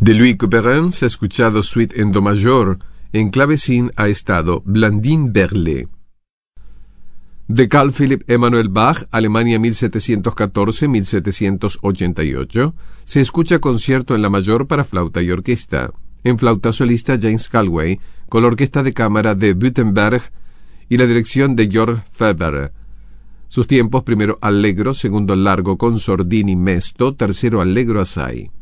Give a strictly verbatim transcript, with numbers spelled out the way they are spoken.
De Louis Couperin se ha escuchado Suite en Do mayor. En clavecín ha estado Blandine Berle. De Carl Philipp Emanuel Bach, Alemania mil setecientos catorce a mil setecientos ochenta y ocho, se escucha concierto en la mayor para flauta y orquesta. En flauta solista James Galway, con la orquesta de cámara de Württemberg y la dirección de Georg Ferber. Sus tiempos: primero allegro, segundo largo con sordini mesto, tercero allegro assai.